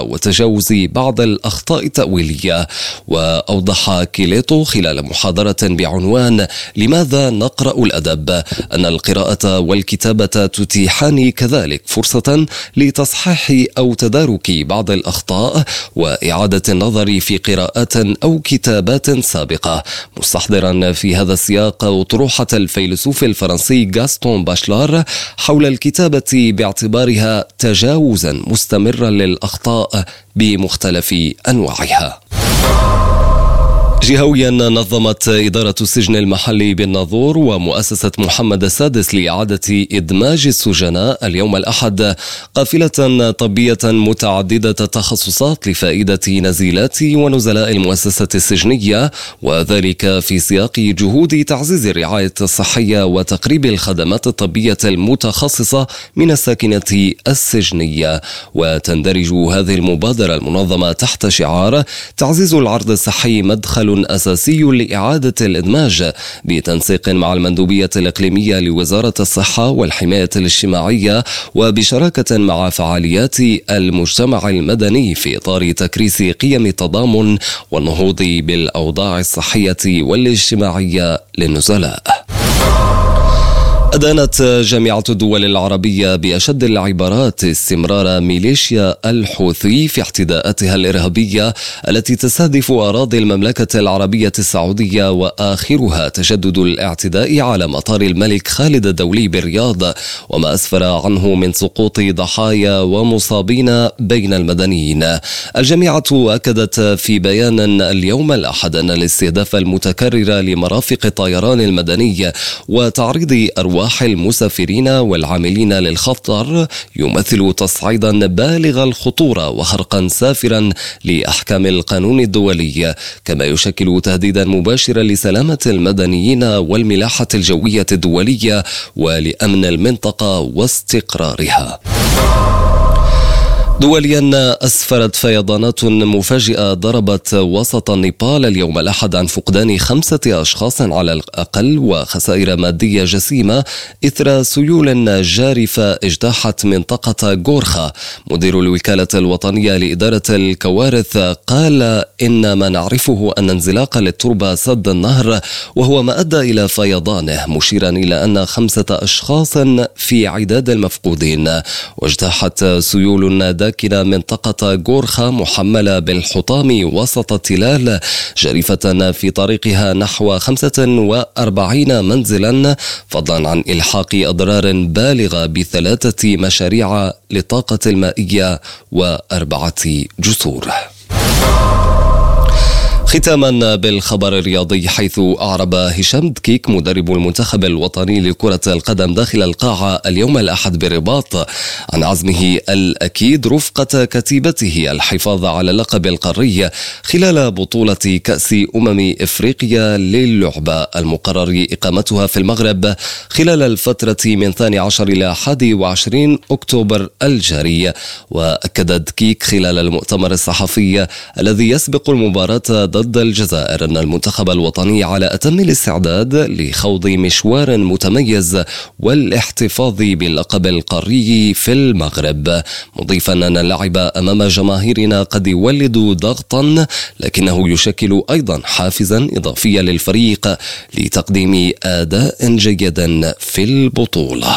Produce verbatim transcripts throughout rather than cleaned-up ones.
وتجاوز بعض الأخطاء التأويلية. وأوضح كيليتو خلال محاضرة بعنوان لماذا نقرأ الأدب أن القراءة والكتابة تتيحان كذلك فرصة لتصحيح أو تدارك بعض الأخطاء وإعادة النظر في قراءات أو كتابات سابقة، مستحضرا في هذا السياق أطروحة الفيلسوف الفرنسي غاستون باشلار حول الكتابة باعتبارها تجاوزا مستمرا للأخطاء بمختلف أنواعها. جهويا نظمت إدارة السجن المحلي بالناظور ومؤسسة محمد السادس لإعادة إدماج السجناء اليوم الأحد قافلة طبية متعددة التخصصات لفائدة نزيلات ونزلاء المؤسسة السجنية، وذلك في سياق جهود تعزيز الرعاية الصحية وتقريب الخدمات الطبية المتخصصة من الساكنة السجنية. وتندرج هذه المبادرة المنظمة تحت شعار تعزيز العرض الصحي مدخل أساسي لإعادة الإدماج، بتنسيق مع المندوبية الإقليمية لوزارة الصحة والحماية الاجتماعية وبشراكة مع فعاليات المجتمع المدني في إطار تكريس قيم التضامن والنهوض بالأوضاع الصحية والاجتماعية للنزلاء. أدانت جامعة الدول العربية بأشد العبارات استمرار ميليشيا الحوثي في اعتداءاتها الإرهابية التي تستهدف أراضي المملكة العربية السعودية، وآخرها تجدد الاعتداء على مطار الملك خالد الدولي بالرياض وما أسفر عنه من سقوط ضحايا ومصابين بين المدنيين. الجامعة أكدت في بيان اليوم الأحد أن الاستهداف المتكرر لمرافق الطيران المدني وتعريض أرواح المسافرين والعاملين للخطر يمثل تصعيدا بالغ الخطورة وخرقا سافرا لأحكام القانون الدولي، كما يشكل تهديدا مباشرا لسلامة المدنيين والملاحة الجوية الدولية ولأمن المنطقة واستقرارها. دوليا أسفرت فيضانات مفاجئة ضربت وسط نيبال اليوم الأحد عن فقدان خمسة أشخاص على الأقل وخسائر مادية جسيمة إثر سيول جارفة اجتاحت منطقة غورخا. مدير الوكالة الوطنية لإدارة الكوارث قال إن ما نعرفه أن انزلاق للتربة سد النهر وهو ما أدى إلى فيضانه، مشيرا إلى أن خمسة أشخاص في عداد المفقودين. واجتاحت سيول داكنة منطقة غورخا محملة بالحطام وسط التلال جريفة في طريقها نحو خمسة وأربعين منزلا، فضلا عن إلحاق أضرار بالغة بثلاثة مشاريع للطاقة المائية وأربعة جسور. ختاما بالخبر الرياضي، حيث أعرب هشام دكيك مدرب المنتخب الوطني لكرة القدم داخل القاعة اليوم الأحد بالرباط عن عزمه الأكيد رفقة كتيبته الحفاظ على اللقب القاري خلال بطولة كأس أمم إفريقيا للعبة المقرر إقامتها في المغرب خلال الفترة من اثني عشر إلى أحد وعشرين أكتوبر الجاري. وأكد دكيك خلال المؤتمر الصحفي الذي يسبق المباراة ضد الجزائر أن المنتخب الوطني على أتم الاستعداد لخوض مشوار متميز والاحتفاظ باللقب القاري في المغرب، مضيفا أن اللعب أمام جماهيرنا قد يولد ضغطا لكنه يشكل أيضا حافزا إضافيا للفريق لتقديم أداء جيد في البطولة.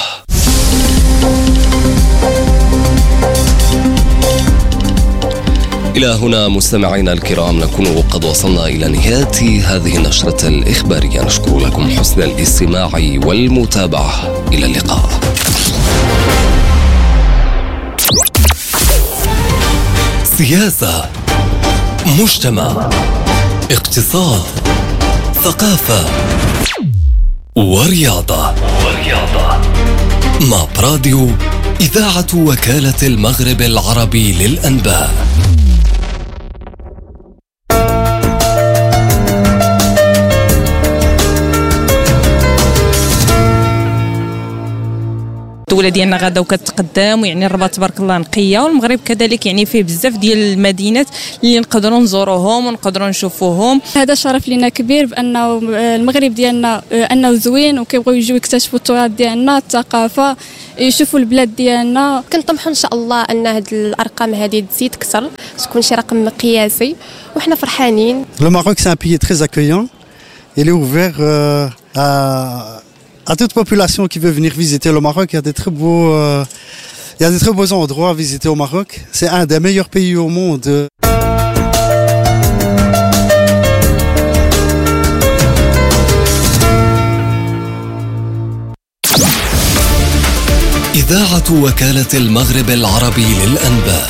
إلى هنا مستمعينا الكرام نكون قد وصلنا إلى نهاية هذه النشرة الإخبارية. نشكر لكم حسن الاستماع والمتابعة. إلى اللقاء. سياسة، مجتمع، اقتصاد، ثقافة ورياضة. ورياضة مع براديو إذاعة وكالة المغرب العربي للأنباء. الدوله ديالنا غادا وكتقدم، ويعني الرباط تبارك الله نقيه، والمغرب كذلك يعني فيه بزاف ديال المدينات اللي نقدروا نزوروهم ونقدروا نشوفوهم. هذا شرف لنا كبير بانه المغرب ديالنا انه زوين، وكيبغيو يجيو يكتشفوا التراث ديالنا، الثقافه، يشوفوا البلاد ديالنا. كنطمحوا ان شاء الله ان هاد الارقام هذه تزيد اكثر، تكون شي رقم قياسي، وحنا فرحانين. Le Maroc c'est un pays très accueillant. Il est ouvert euh, à à toute population qui veut venir visiter le Maroc. Il y a des très beaux euh, il y a des très beaux endroits à visiter au Maroc. C'est un des meilleurs pays au monde. إذاعة وكالة المغرب العربي للأنباء،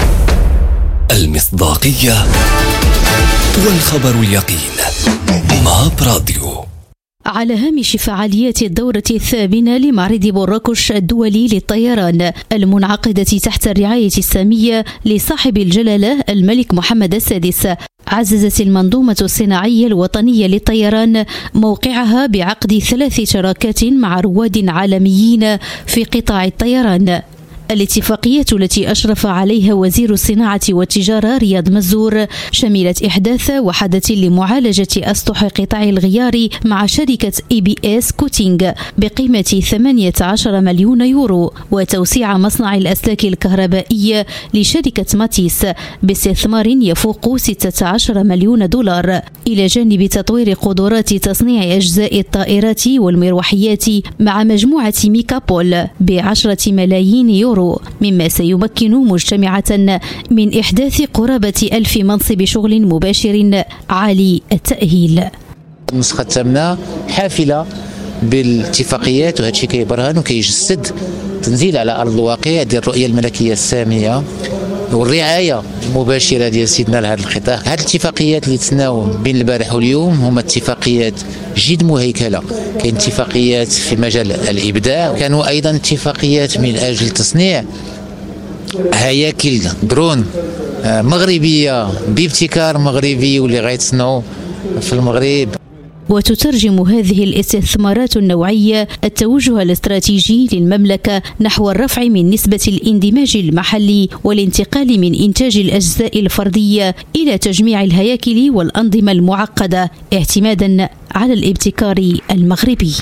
المصداقية والخبر اليقين. ماب راديو. على هامش فعاليات الدورة الثامنة لمعرض مراكش الدولي للطيران المنعقدة تحت الرعاية السامية لصاحب الجلالة الملك محمد السادس، عززت المنظومة الصناعية الوطنية للطيران موقعها بعقد ثلاث شراكات مع رواد عالميين في قطاع الطيران. الاتفاقية التي أشرف عليها وزير الصناعة والتجارة رياض مزور شملت إحداث وحدة لمعالجة أسطح قطاع الغيار مع شركة إي بي إس كوتينغ بقيمة ثمانية عشر مليون يورو، وتوسيع مصنع الأسلاك الكهربائية لشركة ماتيس باستثمار يفوق ستة عشر مليون دولار، إلى جانب تطوير قدرات تصنيع أجزاء الطائرات والمروحيات مع مجموعة ميكابول بعشرة ملايين يورو، مما سيمكن مجتمعة من إحداث قرابة ألف منصب شغل مباشر عالي التأهيل. النسخة الثامنة حافلة بالاتفاقيات، وهذا الشيء كيبرهن وكيجسد تنزيل على أرض الواقع ديال الرؤية الملكية السامية والرعاية المباشرة ديال سيدنا لهذا القطاع. هذه الاتفاقيات اللي تسناو بين البارح واليوم هما اتفاقيات جد مهيكلة. كاين اتفاقيات في مجال الإبداع، كانوا أيضا اتفاقيات من أجل تصنيع هياكل درون مغربية بابتكار مغربي واللي غيتصنعوا في المغرب. وتترجم هذه الاستثمارات النوعية التوجه الاستراتيجي للمملكة نحو الرفع من نسبة الاندماج المحلي والانتقال من إنتاج الأجزاء الفردية إلى تجميع الهياكل والأنظمة المعقدة اعتمادا على الابتكار المغربي.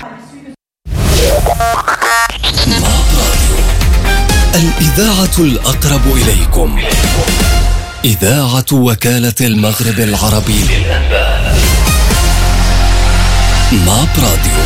الإذاعة الأقرب إليكم، إذاعة وكالة المغرب العربي للأنباء. ماب راديو.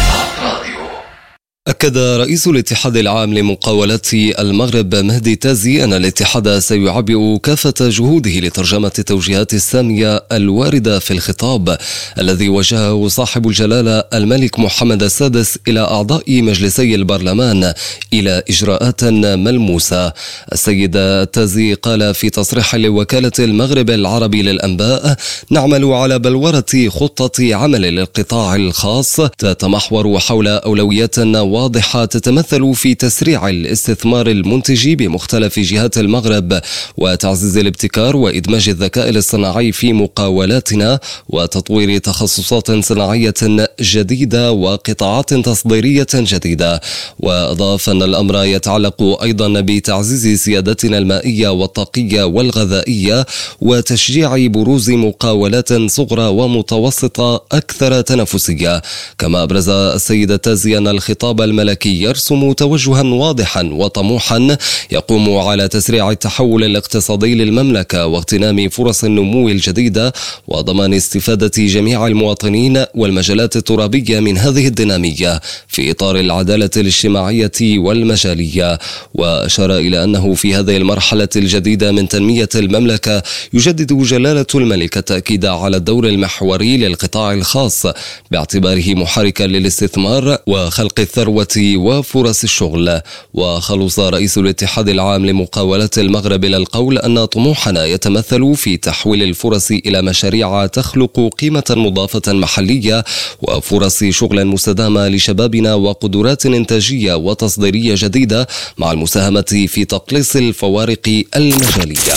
أكد رئيس الاتحاد العام لمقاولات المغرب مهدي تازي أن الاتحاد سيعبئ كافة جهوده لترجمة التوجيهات السامية الواردة في الخطاب الذي وجهه صاحب الجلالة الملك محمد السادس إلى أعضاء مجلسي البرلمان إلى إجراءات ملموسة. السيد تازي قال في تصريح لوكالة المغرب العربي للأنباء: نعمل على بلورة خطة عمل للقطاع الخاص تتمحور حول أولويات واضحة تتمثل في تسريع الاستثمار المنتج بمختلف جهات المغرب وتعزيز الابتكار وإدماج الذكاء الاصطناعي في مقاولاتنا وتطوير تخصصات صناعية جديدة وقطاعات تصديرية جديدة. وأضاف أن الأمر يتعلق أيضا بتعزيز سيادتنا المائية والطاقية والغذائية وتشجيع بروز مقاولات صغرى ومتوسطة أكثر تنافسية. كما أبرز السيد تازي أن الخطاب الملكي يرسم توجها واضحا وطموحا يقوم على تسريع التحول الاقتصادي للمملكة واغتنام فرص النمو الجديدة وضمان استفادة جميع المواطنين والمجالات الترابية من هذه الدينامية في إطار العدالة الاجتماعية والمجالية. وأشار إلى أنه في هذه المرحلة الجديدة من تنمية المملكة يجدد جلالة الملك التأكيد على الدور المحوري للقطاع الخاص باعتباره محركا للاستثمار وخلق الثروة وفرص الشغل. وخلص رئيس الاتحاد العام لمقاولات المغرب إلى القول أن طموحنا يتمثل في تحويل الفرص إلى مشاريع تخلق قيمة مضافة محلية وفرص شغل مستدامة لشبابنا وقدرات إنتاجية وتصديرية جديدة مع المساهمة في تقليص الفوارق المجالية.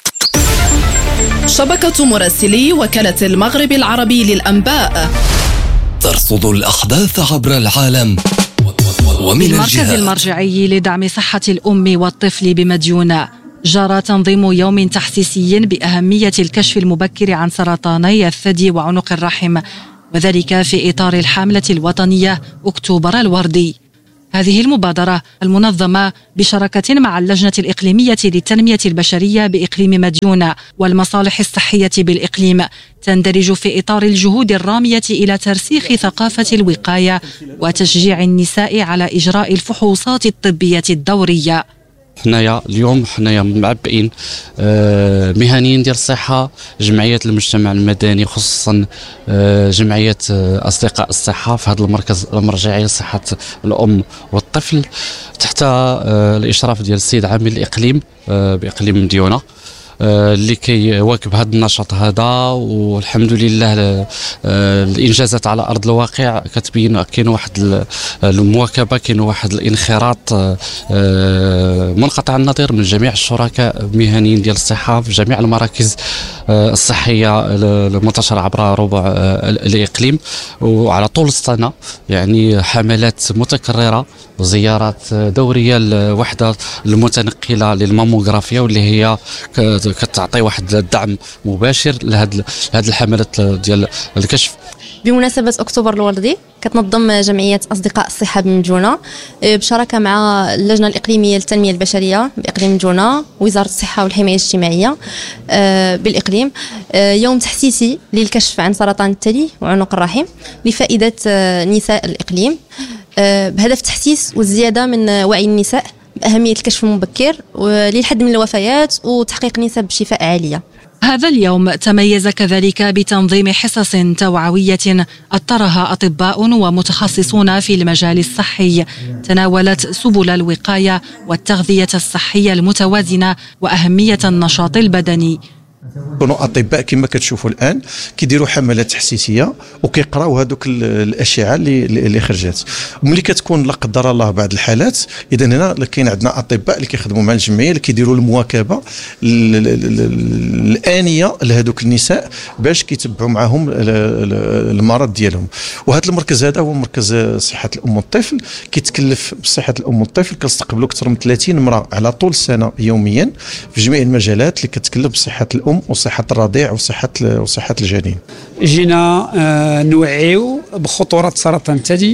شبكة مراسلي وكالة المغرب العربي للأنباء ترصد الأحداث عبر العالم ومن المركز الجهات. المرجعي لدعم صحة الأم والطفل بمديونة جرى تنظيم يوم تحسيسي بأهمية الكشف المبكر عن سرطاني الثدي وعنق الرحم، وذلك في إطار الحملة الوطنية أكتوبر الوردي. هذه المبادرة المنظمة بشراكة مع اللجنة الإقليمية للتنمية البشرية بإقليم مديونة والمصالح الصحية بالإقليم تندرج في إطار الجهود الرامية إلى ترسيخ ثقافة الوقاية وتشجيع النساء على إجراء الفحوصات الطبية الدورية. حنايا اليوم حنايا معبئين مهنيين ديال الصحة، جمعيات المجتمع المدني خصوصا جمعية أصدقاء الصحة في هذا المركز المرجعي لصحة الأم والطفل تحت الإشراف ديال السيد عامل الإقليم بإقليم مديونة اللي كيواكب هذا النشاط هذا. والحمد لله الانجازات على ارض الواقع كتبين كاين واحد المواكبه، كاين واحد الانخراط منقطع النظير من جميع الشركاء المهنيين ديال الصحه في جميع المراكز الصحيه المنتشره عبر ربع الاقليم، وعلى طول السنه يعني حملات متكرره وزيارات دوريه للوحده المتنقله للماموغرافيا واللي هي كتعطي واحد الدعم مباشر لهذه هذه الحملات ديال الكشف. بمناسبة أكتوبر الوردي كتنظم جمعية أصدقاء الصحة بمديونة بشراكة مع اللجنة الإقليمية للتنمية البشرية بإقليم مديونة ووزارة الصحة والحماية الاجتماعية بالإقليم يوم تحسيسي للكشف عن سرطان الثدي وعنق الرحم لفائدة نساء الإقليم بهدف تحسيس والزيادة من وعي النساء بأهمية الكشف المبكر للحد من الوفيات وتحقيق نسب شفاء عالية. هذا اليوم تميز كذلك بتنظيم حصص توعوية أطرها أطباء ومتخصصون في المجال الصحي تناولت سبل الوقاية والتغذية الصحية المتوازنة وأهمية النشاط البدني. كانوا اطباء كما كتشوفوا الان كيديروا حملات تحسيسيه وكيقراو هذوك الاشعه اللي اللي خرجت. ملي كتكون لا قدر الله بعض الحالات، اذا هنا كاين عندنا اطباء اللي كيخدموا مع الجمعيه اللي كيديروا المواكبه الانيه لهذوك النساء باش كيتبعوا معهم المرض ديالهم. وهذا المركز هذا هو مركز صحه الام والطفل كيتكلف بصحه الام والطفل، كنستقبلوا اكثر من ثلاثين امراه على طول السنه يوميا في جميع المجالات اللي كتكلف بصحه الام وصحة الرضيع وصحة وصحة الجنين. جينا نوعيو بخطورة سرطان الثدي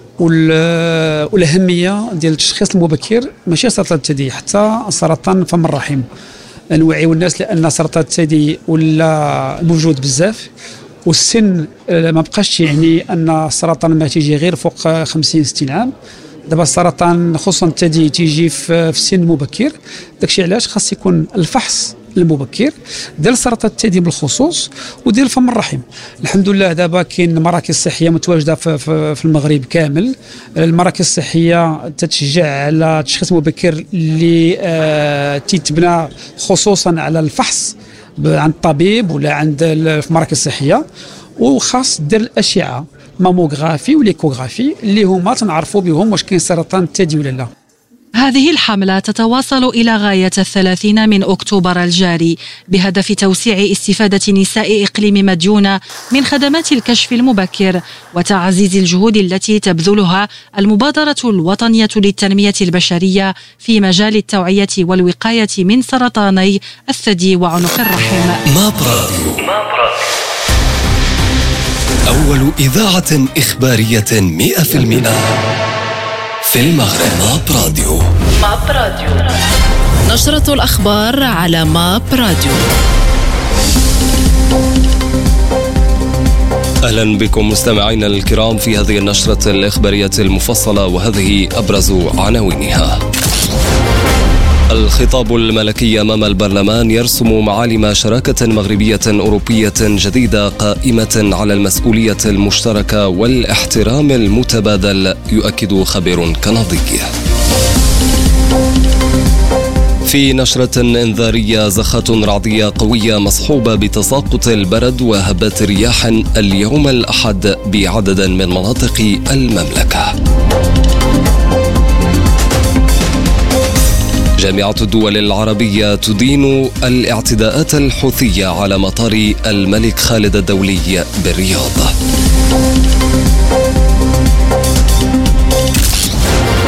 والأهمية ديال التشخيص المبكر، ماشي سرطان الثدي حتى سرطان فم الرحم. نوعيو الناس لأن سرطان الثدي ولا موجود بزاف، والسن ما بقاش يعني أن السرطان ما تيجي غير فوق خمسين ستين عام. دابا السرطان خصوصا الثدي تيجي في سن مبكر، داكشي علاش خاص يكون الفحص المبكر ديال سرطان الثدي بالخصوص وديال فم الرحم. الحمد لله دابا كاين مراكز صحيه متواجده في, في, في المغرب كامل. المراكز الصحيه تتشجع على التشخيص المبكر اللي آه تيتبنى خصوصا على الفحص عند الطبيب ولا عند في المراكز الصحيه، وخاص دير الاشعه ماموغرافي وليكوغرافي اللي هما تنعرفوا بهم واش كاين سرطان الثدي ولا لا. هذه الحملة تتواصل إلى غاية الثلاثين من أكتوبر الجاري بهدف توسيع استفادة نساء إقليم مديونة من خدمات الكشف المبكر وتعزيز الجهود التي تبذلها المبادرة الوطنية للتنمية البشرية في مجال التوعية والوقاية من سرطاني الثدي وعنق الرحم. ماب راديو، أول إذاعة إخبارية مئة في المئة في المغرب. ماب راديو. ماب راديو، نشرة الأخبار على ماب راديو. أهلا بكم مستمعينا الكرام في هذه النشرة الإخبارية المفصلة، وهذه أبرز عناوينها. الخطاب الملكي أمام البرلمان يرسم معالم شراكة مغربية أوروبية جديدة قائمة على المسؤولية المشتركة والاحترام المتبادل، يؤكد خبير كندي. في نشرة إنذارية، زخات رعدية قوية مصحوبة بتساقط البرد وهبات رياح اليوم الأحد بعدد من مناطق المملكة. جامعة الدول العربية تدين الاعتداءات الحوثية على مطار الملك خالد الدولي بالرياض.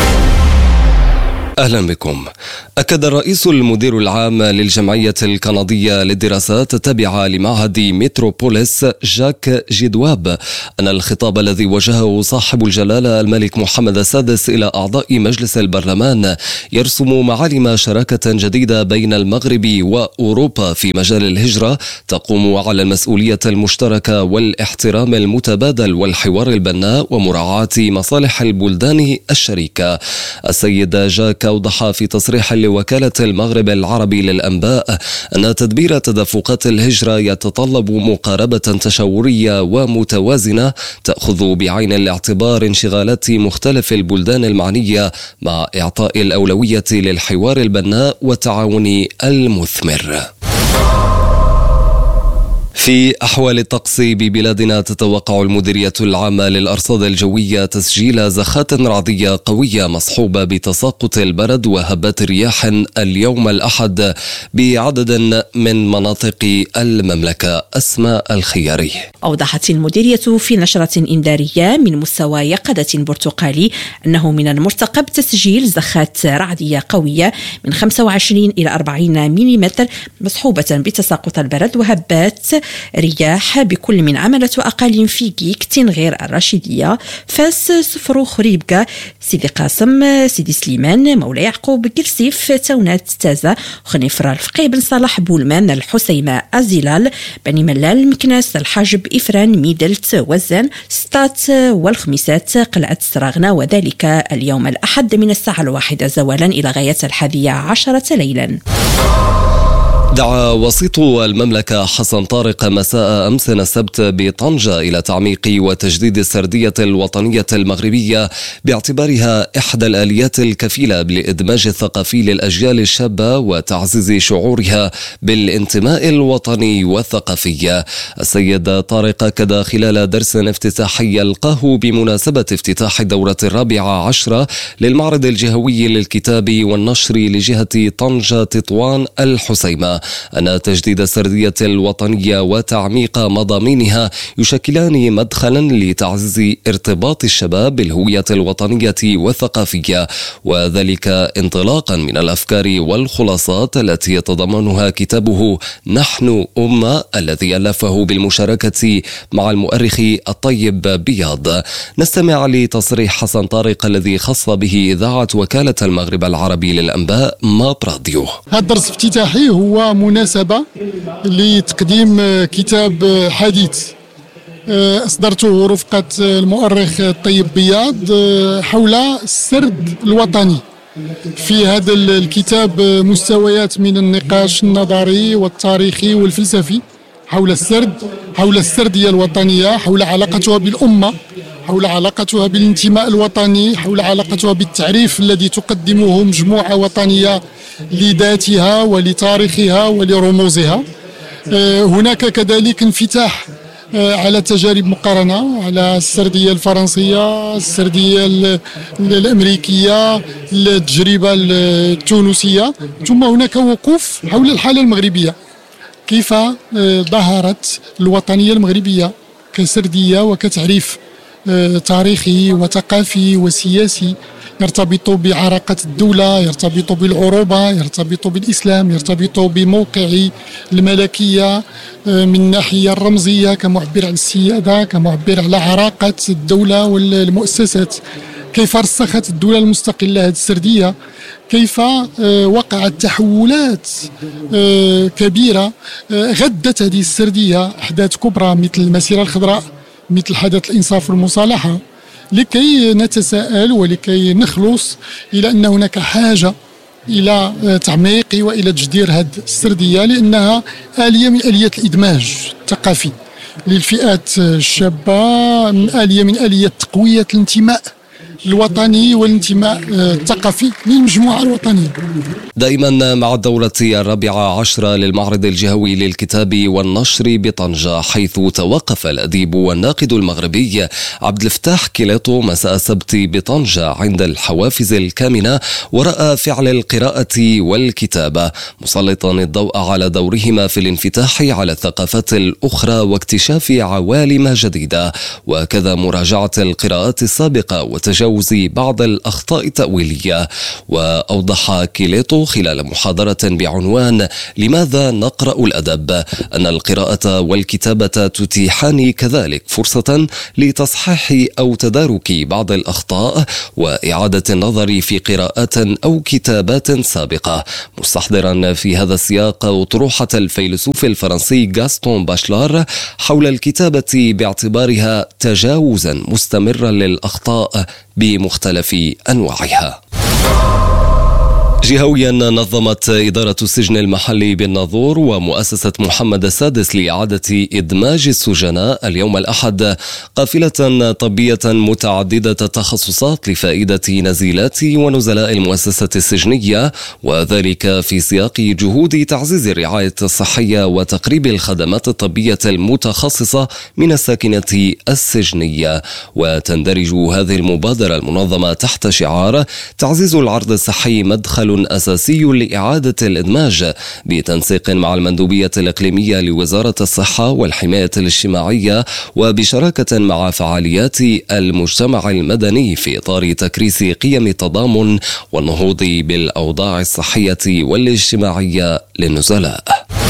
أهلا بكم. أكد الرئيس المدير العام للجمعية الكندية للدراسات التابعة لمعهد متروبوليس جاك جدواب أن الخطاب الذي وجهه صاحب الجلالة الملك محمد السادس إلى أعضاء مجلس البرلمان يرسم معالم شراكة جديدة بين المغرب وأوروبا في مجال الهجرة تقوم على المسؤولية المشتركة والاحترام المتبادل والحوار البناء ومراعاة مصالح البلدان الشريكة. السيد جاك أوضح في تصريح لوكالة المغرب العربي للأنباء أن تدبير تدفقات الهجرة يتطلب مقاربة تشاورية ومتوازنة تأخذ بعين الاعتبار انشغالات مختلف البلدان المعنية مع إعطاء الأولوية للحوار البناء والتعاون المثمر. في أحوال الطقس ببلادنا تتوقع المديرية العامة للأرصاد الجوية تسجيل زخات رعدية قوية مصحوبة بتساقط البرد وهبات رياح اليوم الأحد بعدد من مناطق المملكة. أسماء الخياري. أوضحت المديرية في نشرة إنذارية من مستوى يقظة برتقالي أنه من المرتقب تسجيل زخات رعدية قوية من خمسة وعشرين إلى أربعين ملم مصحوبة بتساقط البرد وهبات رياح بكل من عملة وأقاليم فيكيك، تنغير، الرشيدية، فاس، سفرو، خريبكا، سيدي قاسم، سيدي سليمان، مولاي يعقوب، كرسيف، تونات، تازة، خنيفرة، الفقيه بن صالح، بولمان، الحسيمة، الزلال، بني ملال، مكناس، الحاجب، إفران، ميدلت، وزان، ستات والخميسات، قلعة سراغنة، وذلك اليوم الأحد من الساعة الواحدة زوالا إلى غاية الحادية عشرة ليلا. دعا وسيط المملكة حسن طارق مساء أمس السبت بطنجة إلى تعميق وتجديد السردية الوطنية المغربية باعتبارها إحدى الآليات الكفيلة بالإدماج الثقافي للأجيال الشابة وتعزيز شعورها بالانتماء الوطني والثقافي. السيد طارق أكد خلال درس افتتاحي يلقاه بمناسبة افتتاح الدورة الرابعة عشرة للمعرض الجهوي للكتاب والنشر لجهة طنجة تطوان الحسيمة أن تجديد السردية الوطنية وتعميق مضامينها يشكلان مدخلا لتعزيز ارتباط الشباب بالهوية الوطنية والثقافية، وذلك انطلاقا من الأفكار والخلاصات التي يتضمنها كتابه نحن أمة الذي ألفه بالمشاركة مع المؤرخ الطيب بياض. نستمع لتصريح حسن طارق الذي خص به إذاعة وكالة المغرب العربي للأنباء ماب راديو. هذا الدرس افتتاحي هو مناسبة لتقديم كتاب حديث أصدرته رفقة المؤرخ الطيب بياض حول السرد الوطني. في هذا الكتاب مستويات من النقاش النظري والتاريخي والفلسفي حول السرد، حول السردية الوطنية، حول علاقتها بالأمة، حول علاقتها بالانتماء الوطني، حول علاقتها بالتعريف الذي تقدمه مجموعة وطنية لذاتها ولتاريخها ولرموزها. هناك كذلك انفتاح على تجارب مقارنة على السردية الفرنسية، السردية الأمريكية، التجربة التونسية، ثم هناك وقوف حول الحالة المغربية، كيف ظهرت الوطنية المغربية كسردية وكتعريف تاريخي وثقافي وسياسي يرتبط بعراقة الدولة، يرتبط بالعروبة، يرتبط بالإسلام، يرتبط بموقع الملكية من الناحية الرمزية كمعبر عن السيادة، كمعبر على عراقة الدولة والمؤسسات. كيف رسخت الدولة المستقلة هذه السردية، كيف وقعت تحولات كبيرة غدت هذه السردية أحداث كبرى مثل المسيرة الخضراء، مثل حدث الإنصاف والمصالحة، لكي نتساءل ولكي نخلص إلى أن هناك حاجة إلى تعميق وإلى تجدير هذه السردية، لأنها آلية من آليات الإدماج الثقافي للفئات الشابة، آلية من آليات تقوية الانتماء الوطني والانتماء الثقافي للمجموعة الوطنية. دائما مع الدورة الرابعة عشرة للمعرض الجهوي للكتاب والنشر بطنجة، حيث توقف الأديب والناقد المغربي عبد الفتاح كيليطو مساء السبت بطنجة عند الحوافز الكامنة، ورأى فعل القراءة والكتابة مسلطا الضوء على دورهما في الانفتاح على الثقافات الأخرى واكتشاف عوالم جديدة، وكذا مراجعة القراءات السابقة وتجاوز تجاوز بعض الأخطاء التأويلية. وأوضح كيليتو خلال محاضرة بعنوان لماذا نقرأ الأدب أن القراءة والكتابة تتيحان كذلك فرصة لتصحيح أو تدارك بعض الأخطاء وإعادة النظر في قراءات أو كتابات سابقة، مستحضرا في هذا السياق أطروحة الفيلسوف الفرنسي غاستون باشلار حول الكتابة باعتبارها تجاوزا مستمرا للأخطاء بمختلف أنواعها. جهويا نظمت إدارة السجن المحلي بالناظور ومؤسسة محمد السادس لإعادة إدماج السجناء اليوم الأحد قافلة طبية متعددة التخصصات لفائدة نزيلات ونزلاء المؤسسة السجنية، وذلك في سياق جهود تعزيز الرعاية الصحية وتقريب الخدمات الطبية المتخصصة من الساكنة السجنية. وتندرج هذه المبادرة المنظمة تحت شعار تعزيز العرض الصحي مدخل أساسي لإعادة الإدماج، بتنسيق مع المندوبية الإقليمية لوزارة الصحة والحماية الاجتماعية وبشراكة مع فعاليات المجتمع المدني في إطار تكريس قيم التضامن والنهوض بالأوضاع الصحية والاجتماعية للنزلاء.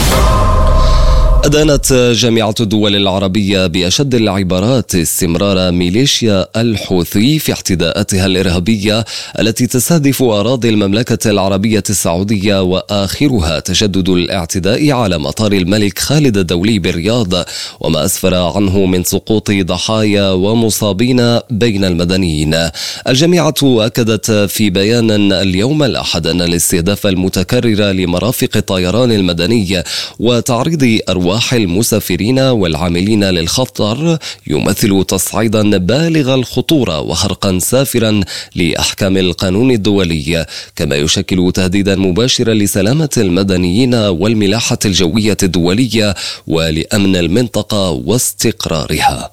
أدانت جامعة الدول العربية بأشد العبارات استمرار ميليشيا الحوثي في اعتداءاتها الإرهابية التي تستهدف أراضي المملكة العربية السعودية، وآخرها تجدد الاعتداء على مطار الملك خالد الدولي بالرياض وما أسفر عنه من سقوط ضحايا ومصابين بين المدنيين. الجامعة أكدت في بيان اليوم الأحد أن الاستهداف المتكرر لمرافق الطيران المدني وتعريض أرواح المسافرين والعاملين للخطر يمثل تصعيدا بالغ الخطورة وخرقا سافرا لأحكام القانون الدولي، كما يشكل تهديدا مباشرا لسلامة المدنيين والملاحة الجوية الدولية ولأمن المنطقة واستقرارها.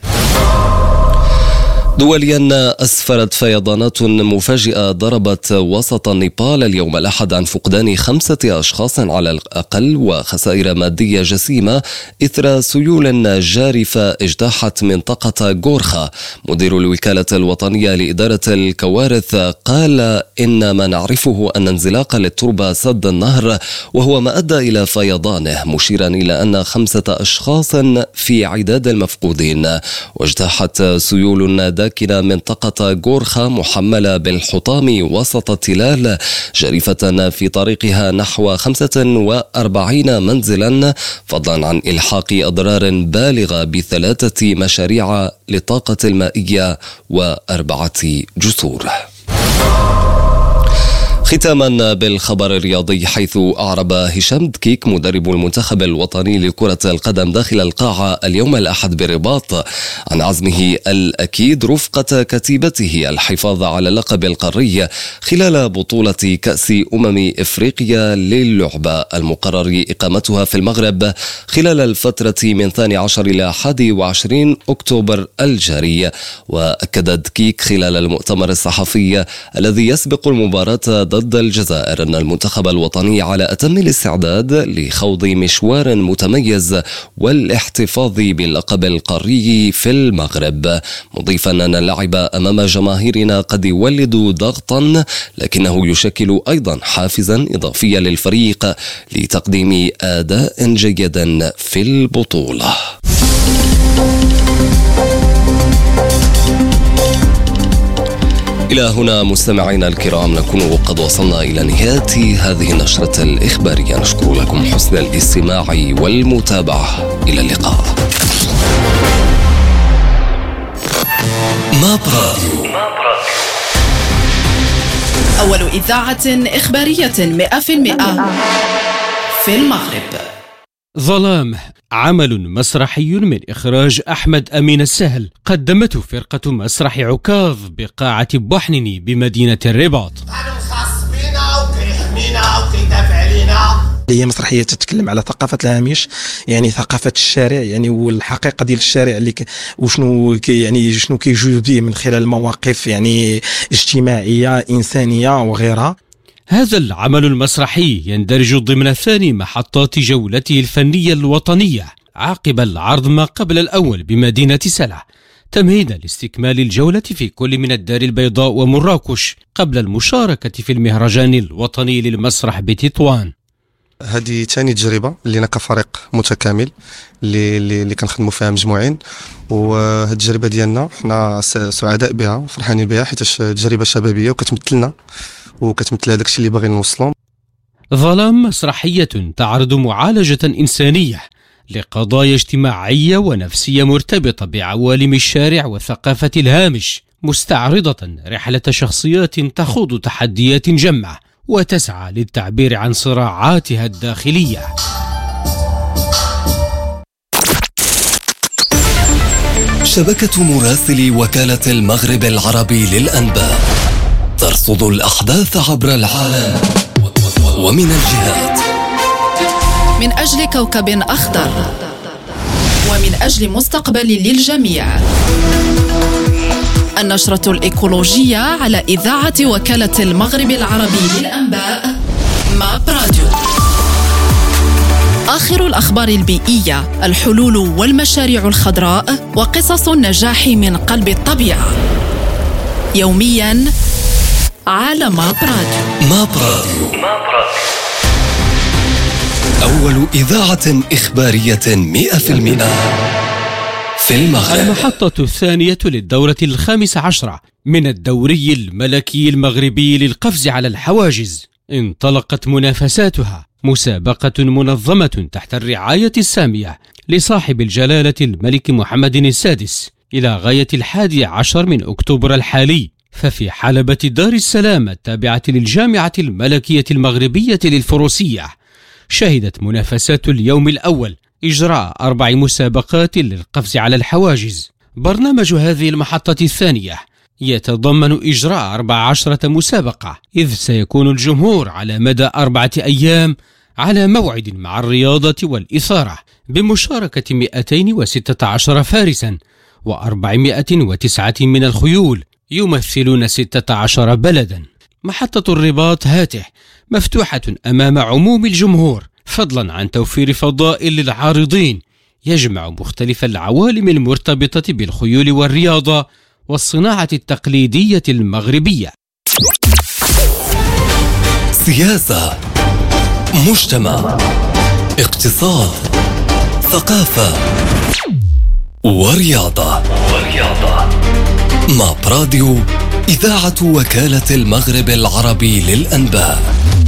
دوليا أسفرت فيضانات مفاجئة ضربت وسط نيبال اليوم الأحد عن فقدان خمسة أشخاص على الأقل وخسائر مادية جسيمة إثر سيول جارفة اجتاحت منطقة غورخا. مدير الوكالة الوطنية لإدارة الكوارث قال إن ما نعرفه أن انزلاق للتربة سد النهر وهو ما أدى إلى فيضانه، مشيرا إلى أن خمسة أشخاص في عداد المفقودين. واجتاحت سيول داكنة منطقة غورخا محملة بالحطام وسط التلال جريفة في طريقها نحو خمسة وأربعين منزلا، فضلا عن إلحاق أضرار بالغة بثلاثة مشاريع للطاقة المائية وأربعة جسور. ختاما بالخبر الرياضي، حيث أعرب هشام دكيك مدرب المنتخب الوطني لكرة القدم داخل القاعة اليوم الأحد بالرباط عن عزمه الأكيد رفقة كتيبته الحفاظ على اللقب القاري خلال بطولة كأس أمم إفريقيا للعبة المقرر إقامتها في المغرب خلال الفترة من الثاني عشر إلى أحد وعشرين أكتوبر الجاري. وأكد دكيك خلال المؤتمر الصحفي الذي يسبق المباراة ضد الجزائر أن المنتخب الوطني على أتم الاستعداد لخوض مشوار متميز والاحتفاظ باللقب القاري في المغرب، مضيفا أن اللعب أمام جماهيرنا قد يولد ضغطا لكنه يشكل أيضا حافزا إضافيا للفريق لتقديم أداء جيد في البطولة. إلى هنا مستمعينا الكرام نكون قد وصلنا إلى نهاية هذه النشرة الإخبارية. نشكر لكم حسن الاستماع والمتابعة. إلى اللقاء. ماب راديو، أول إذاعة إخبارية مئة في المئة في المغرب. ظلام، عمل مسرحي من إخراج أحمد أمين السهل، قدمته فرقة مسرح عكاظ بقاعة بوحنيني بمدينة الرباط. هي مسرحيه تتكلم على ثقافه الهامش، يعني ثقافه الشارع، يعني والحقيقه ديال الشارع اللي ك... وشنو كي يعني شنو كيجوز به من خلال مواقف يعني اجتماعيه انسانيه وغيرها. هذا العمل المسرحي يندرج ضمن ثاني محطات جولته الفنية الوطنية عقب العرض ما قبل الأول بمدينة سلع. تمهيدا لاستكمال الجولة في كل من الدار البيضاء ومراكش قبل المشاركة في المهرجان الوطني للمسرح بتطوان. هذه ثاني تجربه لنا كفريق متكامل اللي اللي كنخدموا فيها مجموعين، وهذه التجربه ديالنا حنا سعداء بها وفرحانين بها حيت تجربه شبابيه وكتمثلنا وكتمثل هذاك الشيء اللي باغيين نوصلوا. ظلام مسرحية تعرض معالجة إنسانية لقضايا اجتماعية ونفسية مرتبطة بعوالم الشارع وثقافة الهامش، مستعرضة رحلة شخصيات تخوض تحديات جمة وتسعى للتعبير عن صراعاتها الداخلية. شبكة مراسلي وكالة المغرب العربي للأنباء ترصد الأحداث عبر العالم ومن الجهات. من أجل كوكب أخضر ومن أجل مستقبل للجميع. النشرة الإيكولوجية على إذاعة وكالة المغرب العربي للأنباء ماب راديو. آخر الأخبار البيئية، الحلول والمشاريع الخضراء وقصص النجاح من قلب الطبيعة. يومياً على ماب راديو. ماب راديو، أول إذاعة إخبارية مئة في المئة في المغرب. المحطة الثانية للدورة الخامسة عشرة من الدوري الملكي المغربي للقفز على الحواجز انطلقت منافساتها، مسابقة منظمة تحت الرعاية السامية لصاحب الجلالة الملك محمد السادس إلى غاية الحادي عشر من أكتوبر الحالي. ففي حلبة دار السلام التابعة للجامعة الملكية المغربية للفروسية شهدت منافسات اليوم الأول إجراء أربع مسابقات للقفز على الحواجز. برنامج هذه المحطة الثانية يتضمن إجراء أربع عشرة مسابقة، إذ سيكون الجمهور على مدى أربعة أيام على موعد مع الرياضة والإثارة بمشاركة مئتين وستة عشر فارسا وأربعمائة وتسعة من الخيول يمثلون ستة عشر بلدا. محطة الرباط هاته مفتوحة أمام عموم الجمهور، فضلا عن توفير فضاء للعارضين يجمع مختلف العوالم المرتبطة بالخيول والرياضة والصناعة التقليدية المغربية. سياسة، مجتمع، اقتصاد، ثقافة ورياضة. ماب راديو، إذاعة وكالة المغرب العربي للأنباء.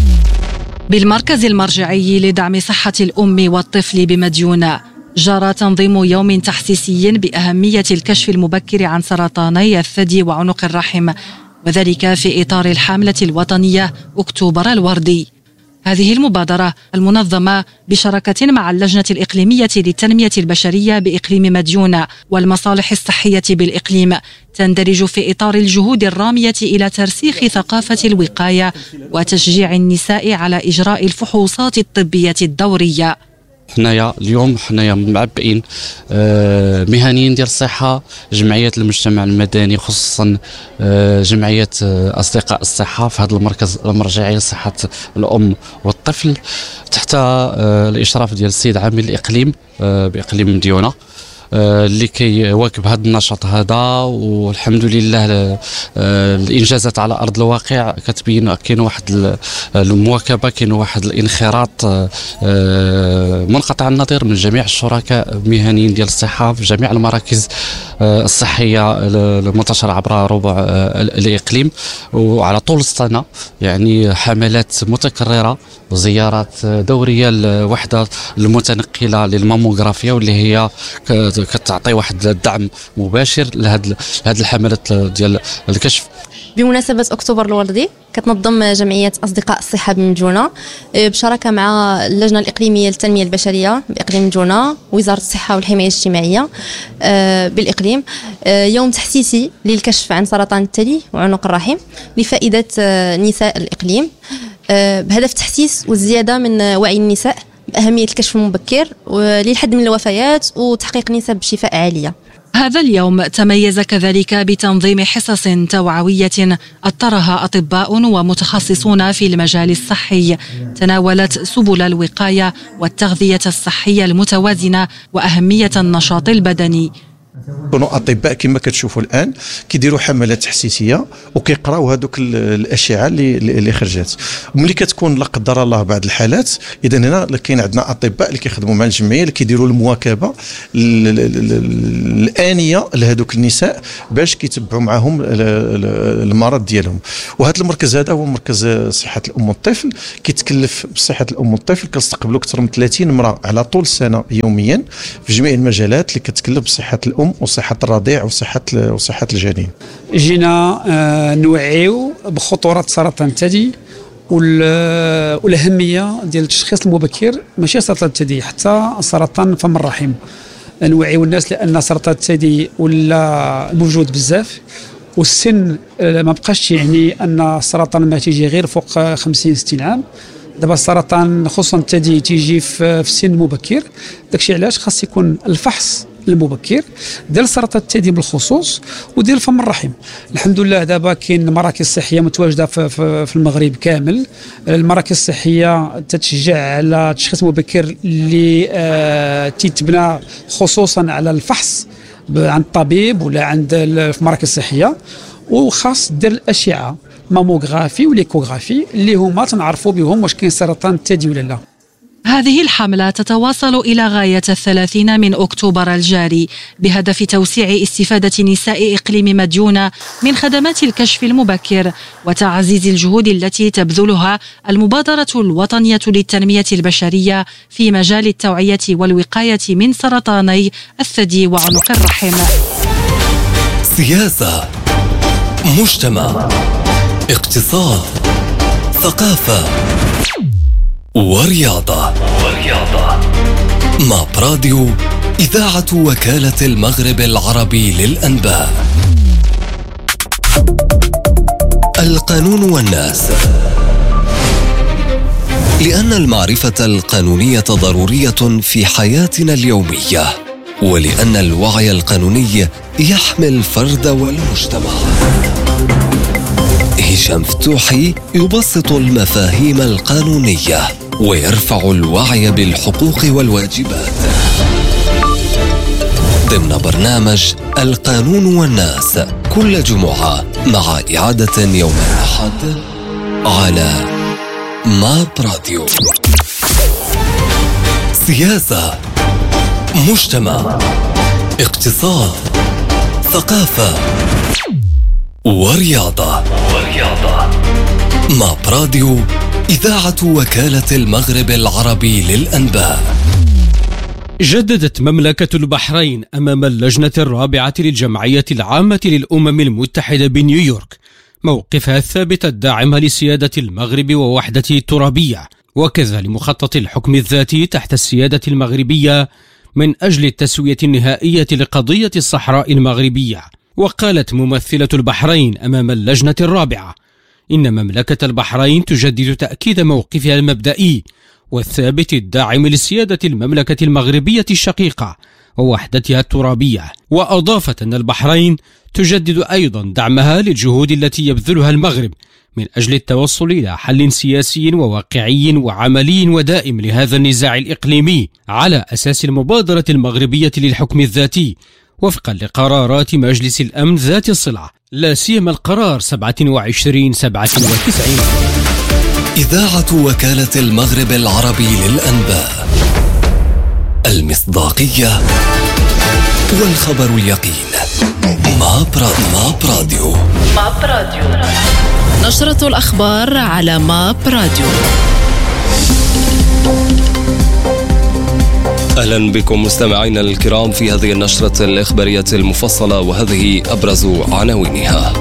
بالمركز المرجعي لدعم صحة الأم والطفل بمديونة جرى تنظيم يوم تحسيسي بأهمية الكشف المبكر عن سرطاني الثدي وعنق الرحم، وذلك في إطار الحملة الوطنية أكتوبر الوردي. هذه المبادرة المنظمة بشراكة مع اللجنة الإقليمية للتنمية البشرية بإقليم مديونة والمصالح الصحية بالإقليم تندرج في إطار الجهود الرامية إلى ترسيخ ثقافة الوقاية وتشجيع النساء على إجراء الفحوصات الطبية الدورية. حنايا اليوم حنايا معبئين مهنيين ديال الصحه، جمعيات المجتمع المدني خصوصا جمعيه اصدقاء الصحه في هذا المركز المرجعي لصحه الام والطفل تحت الاشراف ديال السيد عامل الاقليم باقليم مديونه اللي كيواكب هذا النشاط هذا. والحمد لله الانجازات على ارض الواقع كتبين كاين واحد المواكبه، كاين واحد الانخراط منقطع النظير من جميع الشركاء المهنيين ديال الصحه في جميع المراكز الصحيه المنتشره عبر ربع الاقليم. وعلى طول السنه يعني حملات متكرره وزيارات دوريه للوحده المتنقله للماموغرافيا واللي هي كتعطي واحد الدعم مباشر لهذه هذه الحملات ديال الكشف. بمناسبة أكتوبر الوردي كتنظم جمعية أصدقاء الصحة بمديونة بشراكة مع اللجنة الإقليمية للتنمية البشرية بإقليم مديونة ووزارة الصحة والحماية الاجتماعية بالإقليم يوم تحسيسي للكشف عن سرطان الثدي وعنق الرحم لفائدة نساء الإقليم بهدف تحسيس والزيادة من وعي النساء بأهمية الكشف المبكر للحد من الوفيات وتحقيق نسب شفاء عالية. هذا اليوم تميز كذلك بتنظيم حصص توعوية أطرها أطباء ومتخصصون في المجال الصحي تناولت سبل الوقاية والتغذية الصحية المتوازنة وأهمية النشاط البدني. كانوا اطباء كما كتشوفوا الان كيديروا حملات تحسيسيه وكيقراو هذوك الاشعه اللي اللي خرجت. ملي كتكون لا قدر الله بعض الحالات، اذا هنا كاين عندنا اطباء اللي كيخدموا مع الجمعيه اللي كيديروا المواكبه الانيه لهذوك النساء باش كيتبعوا معهم المرض ديالهم. وهذا المركز هذا هو مركز صحه الام والطفل، كيتكلف بصحه الام والطفل، كنستقبلوا اكثر من ثلاثين امراه على طول السنه يوميا في جميع المجالات اللي كتكلف بصحه الام وصحة الرضيع وصحة وصحة الجنين. جينا آه نوعيو بخطورة سرطان الثدي والأهمية ديال التشخيص المبكر، ماشي سرطان الثدي حتى سرطان فم الرحم. نوعيو الناس لأن سرطان الثدي ولا موجود بزاف، والسن ما بقاش يعني أن السرطان ما تيجي غير فوق خمسين ستين عام. دابا السرطان خصوصا الثدي تيجي في سن مبكر، داكشي علاش خاص يكون الفحص المبكر ديال سرطان الثدي بالخصوص وديال فم الرحم. الحمد لله دابا كاين مراكز صحيه متواجده في, في, في المغرب كامل. المراكز الصحيه تتشجع على التشخيص المبكر اللي آه تيتبنى خصوصا على الفحص عند الطبيب ولا عند في المراكز الصحيه، وخاص دير الاشعه ماموغرافي وليكوغرافي اللي هما تنعرفوا بهم واش كاين سرطان الثدي ولا لا. هذه الحملة تتواصل إلى غاية الثلاثين من أكتوبر الجاري بهدف توسيع استفادة نساء إقليم مديونة من خدمات الكشف المبكر وتعزيز الجهود التي تبذلها المبادرة الوطنية للتنمية البشرية في مجال التوعية والوقاية من سرطاني الثدي وعنق الرحم. سياسة، مجتمع، اقتصاد، ثقافة ورياضة. ورياضة ماب راديو، إذاعة وكالة المغرب العربي للأنباء. القانون والناس. لأن المعرفة القانونية ضرورية في حياتنا اليومية، ولأن الوعي القانوني يحمي الفرد والمجتمع. هشام فتوحي يبسط المفاهيم القانونية ويرفع الوعي بالحقوق والواجبات ضمن برنامج القانون والناس كل جمعة، مع إعادة يوم الأحد على ماب راديو. سياسة، مجتمع، اقتصاد، ثقافة ورياضة. ورياضة ماب راديو، إذاعة وكالة المغرب العربي للأنباء. جددت مملكة البحرين أمام اللجنة الرابعة للجمعية العامة للأمم المتحدة بنيويورك موقفها الثابت الداعم لسيادة المغرب ووحدته الترابية، وكذا لمخطط الحكم الذاتي تحت السيادة المغربية من أجل التسوية النهائية لقضية الصحراء المغربية. وقالت ممثلة البحرين أمام اللجنة الرابعة إن مملكة البحرين تجدد تأكيد موقفها المبدئي والثابت الداعم لسيادة المملكة المغربية الشقيقة ووحدتها الترابية، وأضافت أن البحرين تجدد أيضا دعمها للجهود التي يبذلها المغرب من أجل التوصل إلى حل سياسي وواقعي وعملي ودائم لهذا النزاع الإقليمي على أساس المبادرة المغربية للحكم الذاتي وفقا لقرارات مجلس الأمن ذات الصلة، لا سيما القرار سبعة وعشرين سبعة وتسعين. إذاعة وكالة المغرب العربي للأنباء، المصداقية والخبر اليقين. ماب راديو. ماب راديو، نشرة الأخبار على ماب راديو. أهلا بكم مستمعينا الكرام في هذه النشرة الإخبارية المفصلة، وهذه أبرز عناوينها.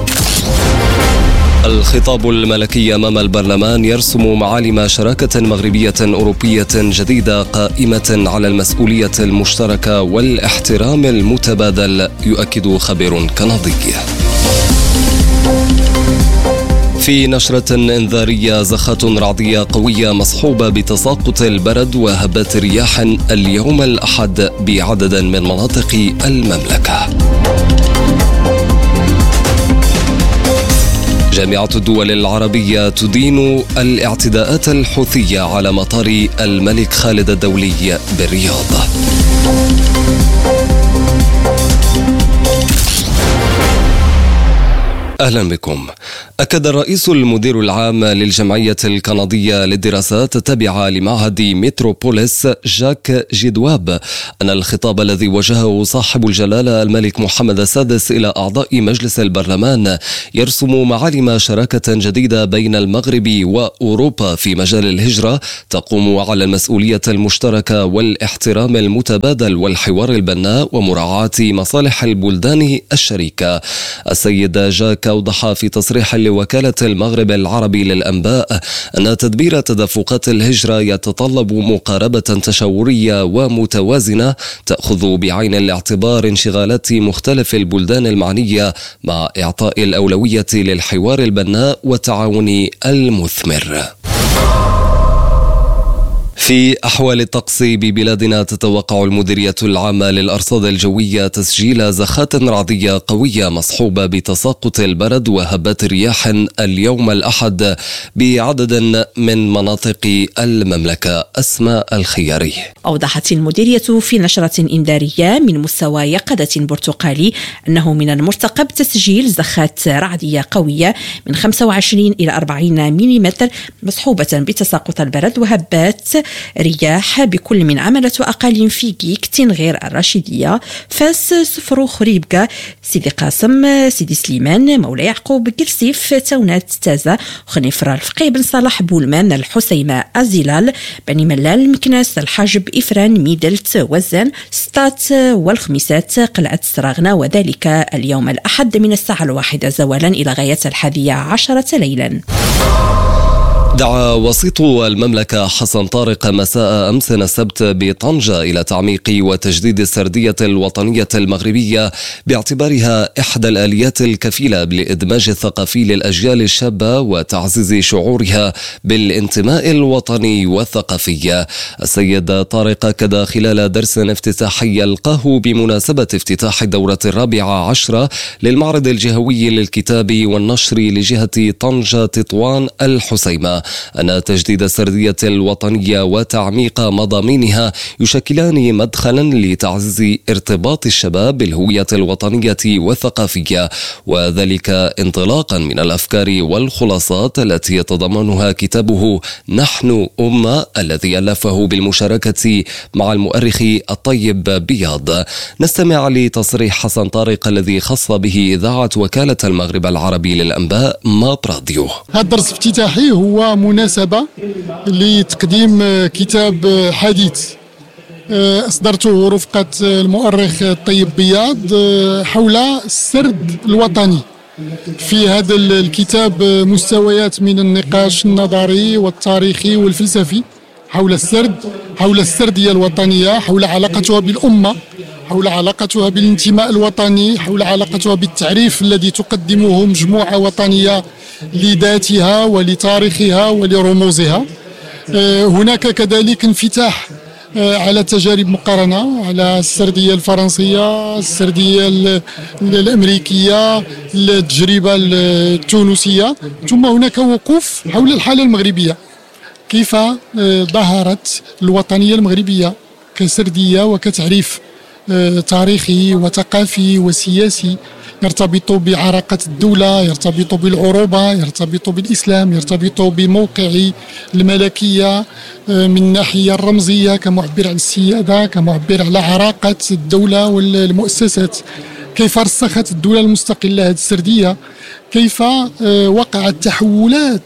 الخطاب الملكي أمام البرلمان يرسم معالم شراكة مغربية أوروبية جديدة قائمة على المسؤولية المشتركة والاحترام المتبادل، يؤكد خبير كندي. في نشرة إنذارية، زخات رعدية قوية مصحوبة بتساقط البرد وهبات رياح اليوم الأحد بعدد من مناطق المملكة. جامعة الدول العربية تدين الاعتداءات الحوثية على مطار الملك خالد الدولي بالرياض. أهلا بكم. أكد الرئيس المدير العام للجمعية الكندية للدراسات التابعة لمعهد متروبوليس جاك جدواب أن الخطاب الذي وجهه صاحب الجلالة الملك محمد السادس إلى أعضاء مجلس البرلمان يرسم معالم شراكة جديدة بين المغرب وأوروبا في مجال الهجرة تقوم على المسؤولية المشتركة والاحترام المتبادل والحوار البناء ومراعاة مصالح البلدان الشريكة. السيد جاك أوضح في تصريح لوكالة المغرب العربي للأنباء أن تدبير تدفقات الهجرة يتطلب مقاربة تشاورية ومتوازنة تأخذ بعين الاعتبار انشغالات مختلف البلدان المعنية مع إعطاء الأولوية للحوار البناء والتعاون المثمر. في أحوال الطقس ببلادنا تتوقع المديرية العامة للأرصاد الجوية تسجيل زخات رعدية قوية مصحوبة بتساقط البرد وهبات رياح اليوم الأحد بعدد من مناطق المملكة. أسماء الخياري. أوضحت المديرية في نشرة إنذارية من مستوى يقظة برتقالي أنه من المرتقب تسجيل زخات رعدية قوية من خمسة وعشرين إلى أربعين ملم مصحوبة بتساقط البرد وهبات رياح بكل من عملة وأقاليم في كيك، تنغير، الرشيدية، فاس، سفرو، خريبكا، سيدي قاسم، سيدي سليمان، مولاي يعقوب، كرسيف، تونات، تازة، خنيفرة، الفقيه، بن صالح، بولمان، الحسيمة، الزلال، بني ملال، مكناس، الحاجب، إفران، ميدلت، وزان، ستات والخميسات، قلعة سراغنا، وذلك اليوم الأحد من الساعة الواحدة زوالا إلى غاية الحادية عشرة ليلا. دعا وسيط المملكة حسن طارق مساء أمس السبت بطنجة إلى تعميق وتجديد السردية الوطنية المغربية باعتبارها إحدى الآليات الكفيلة بالإدماج الثقافي للأجيال الشابة وتعزيز شعورها بالانتماء الوطني والثقافي. السيد طارق أكد خلال درس افتتاحي يلقاه بمناسبة افتتاح الدورة الرابعة عشرة للمعرض الجهوي للكتاب والنشر لجهة طنجة تطوان الحسيمة أن تجديد السردية الوطنية وتعميق مضامينها يشكلان مدخلا لتعزيز ارتباط الشباب بالهوية الوطنية والثقافية، وذلك انطلاقا من الأفكار والخلاصات التي يتضمنها كتابه نحن أمة الذي ألفه بالمشاركة مع المؤرخ الطيب بياض. نستمع لتصريح حسن طارق الذي خص به إذاعة وكالة المغرب العربي للأنباء ماب راديو. هذا الدرس افتتاحي هو مناسبة لتقديم كتاب حديث أصدرته رفقة المؤرخ الطيب بياض حول السرد الوطني. في هذا الكتاب مستويات من النقاش النظري والتاريخي والفلسفي حول السرد، حول السردية الوطنية، حول علاقتها بالأمة، حول علاقتها بالانتماء الوطني، حول علاقتها بالتعريف الذي تقدمه مجموعة وطنية لذاتها ولتاريخها ولرموزها. هناك كذلك انفتاح على تجارب مقارنة على السردية الفرنسية، السردية الأمريكية، التجربة التونسية، ثم هناك وقوف حول الحالة المغربية، كيف ظهرت الوطنية المغربية كسردية وكتعريف تاريخي وثقافي وسياسي يرتبط بعراقة الدولة، يرتبط بالعروبة، يرتبط بالإسلام، يرتبط بموقع الملكية من الناحية الرمزية كمعبر عن السيادة، كمعبر على عراقة الدولة والمؤسسات، كيف رسخت الدولة المستقلة هذه السردية، كيف وقعت تحولات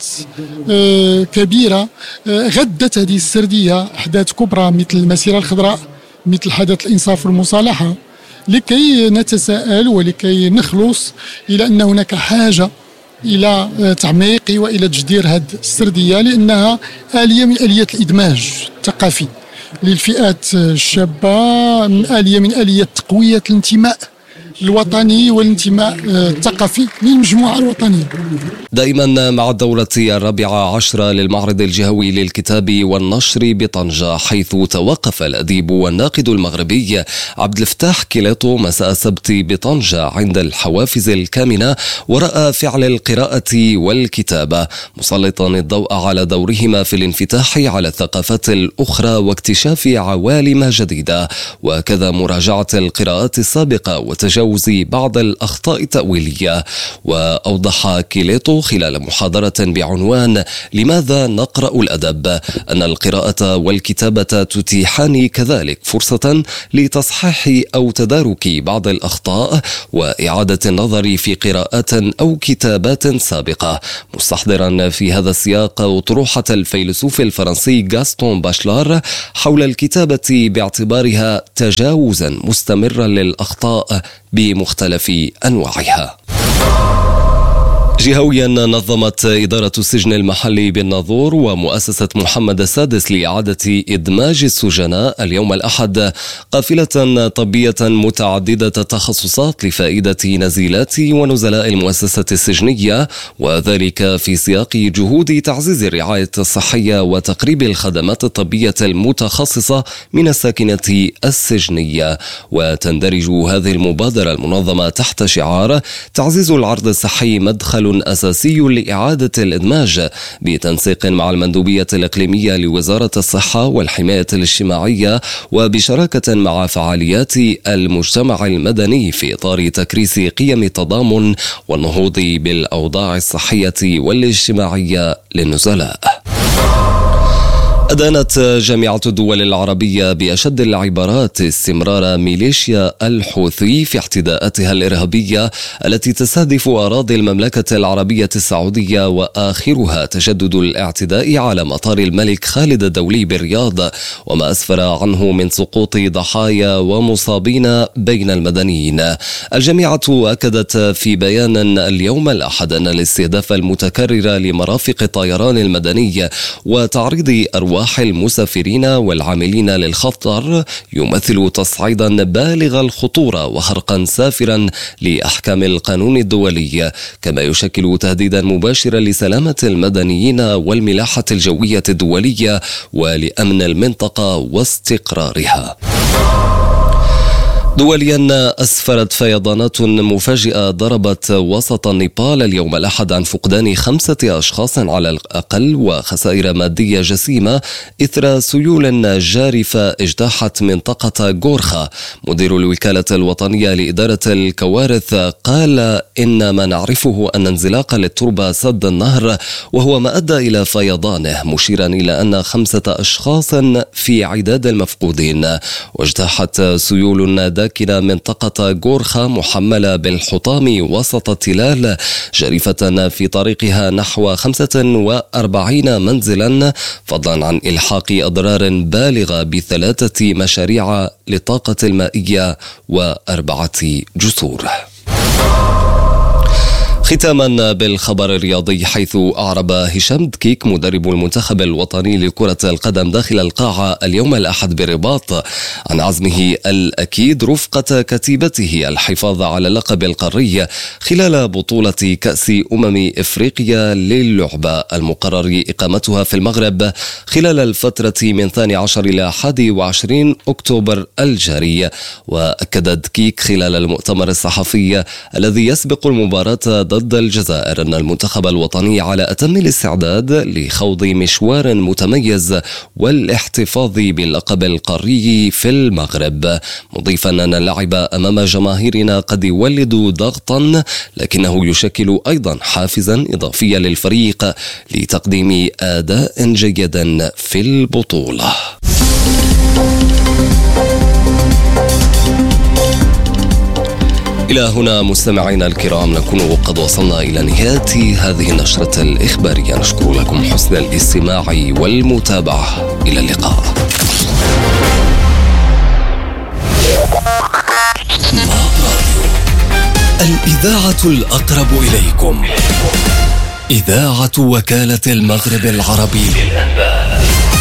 كبيرة غدت هذه السردية أحداث كبرى مثل المسيرة الخضراء، مثل حدث الإنصاف والمصالحة، لكي نتساءل ولكي نخلص إلى أن هناك حاجة إلى تعميق وإلى تجدير هذه السردية، لأنها آلية من آليات الإدماج الثقافي للفئات الشابة، من آلية من آليات تقوية الانتماء الوطني والانتماء الثقافي للمجموعة الوطنية. دائما مع الدورة الرابعة عشرة للمعرض الجهوي للكتاب والنشر بطنجة، حيث توقف الأديب والناقد المغربي عبد الفتاح كيليطو مساء السبت بطنجة عند الحوافز الكامنة ورأى فعل القراءة والكتابة، مسلطا الضوء على دورهما في الانفتاح على الثقافات الأخرى واكتشاف عوالم جديدة، وكذا مراجعة القراءات السابقة وتجاوز تجاوز بعض الأخطاء التأويلية. وأوضح كيليتو خلال محاضرة بعنوان لماذا نقرأ الأدب أن القراءة والكتابة تتيحان كذلك فرصة لتصحيح أو تدارك بعض الأخطاء وإعادة النظر في قراءات أو كتابات سابقة، مستحضرا في هذا السياق أطروحة الفيلسوف الفرنسي غاستون باشلار حول الكتابة باعتبارها تجاوزا مستمرا للأخطاء بمختلف أنواعها. جهويا نظمت إدارة السجن المحلي بالناظور ومؤسسة محمد السادس لإعادة إدماج السجناء اليوم الأحد قافلة طبية متعددة التخصصات لفائدة نزيلات ونزلاء المؤسسة السجنية، وذلك في سياق جهود تعزيز الرعاية الصحية وتقريب الخدمات الطبية المتخصصة من الساكنة السجنية. وتندرج هذه المبادرة المنظمة تحت شعار تعزيز العرض الصحي مدخل أساسي لإعادة الإدماج، بتنسيق مع المندوبية الإقليمية لوزارة الصحة والحماية الاجتماعية وبشراكة مع فعاليات المجتمع المدني في إطار تكريس قيم التضامن والنهوض بالأوضاع الصحية والاجتماعية للنزلاء. أدانت جامعة الدول العربية بأشد العبارات استمرار ميليشيا الحوثي في اعتداءاتها الإرهابية التي تستهدف أراضي المملكة العربية السعودية، وآخرها تجدد الاعتداء على مطار الملك خالد الدولي بالرياض وما أسفر عنه من سقوط ضحايا ومصابين بين المدنيين. الجامعة أكدت في بيان اليوم الأحد أن الاستهداف المتكرر لمرافق الطيران المدني وتعريض أرواح المسافرين والعاملين للخطر يمثل تصعيدا بالغ الخطورة وخرقا سافرا لأحكام القانون الدولي، كما يشكل تهديدا مباشرا لسلامة المدنيين والملاحة الجوية الدولية ولأمن المنطقة واستقرارها. دوليا أسفرت فيضانات مفاجئة ضربت وسط نيبال اليوم الأحد عن فقدان خمسة أشخاص على الأقل وخسائر مادية جسيمة إثر سيول جارفة اجتاحت منطقة غورخا. مدير الوكالة الوطنية لإدارة الكوارث قال إن ما نعرفه أن انزلاق للتربة سد النهر وهو ما أدى إلى فيضانه، مشيرا إلى أن خمسة أشخاص في عداد المفقودين. واجتاحت سيول داكنة منطقة غورخا محملة بالحطام وسط التلال جريفة في طريقها نحو خمسة وأربعين منزلا، فضلا عن إلحاق أضرار بالغة بثلاثة مشاريع للطاقة المائية وأربعة جسور. ختاما بالخبر الرياضي، حيث أعرب هشام دكيك مدرب المنتخب الوطني لكرة القدم داخل القاعة اليوم الأحد بالرباط عن عزمه الأكيد رفقة كتيبته الحفاظ على اللقب القاري خلال بطولة كأس أمم إفريقيا للعبة المقرر إقامتها في المغرب خلال الفترة من ثاني عشر إلى حادي وعشرين أكتوبر الجاري. وأكد دكيك خلال المؤتمر الصحفي الذي يسبق المباراة ضد الجزائر أن المنتخب الوطني على أتم الاستعداد لخوض مشوار متميز والاحتفاظ باللقب القاري في المغرب، مضيفا أن اللعب أمام جماهيرنا قد يولد ضغطا لكنه يشكل أيضا حافزا إضافيا للفريق لتقديم أداء جيد في البطولة. إلى هنا مستمعينا الكرام نكون قد وصلنا إلى نهاية هذه النشرة الإخبارية. نشكر لكم حسن الاستماع والمتابعة. إلى اللقاء. الإذاعة الأقرب إليكم، إذاعة وكالة المغرب العربي للأنباء.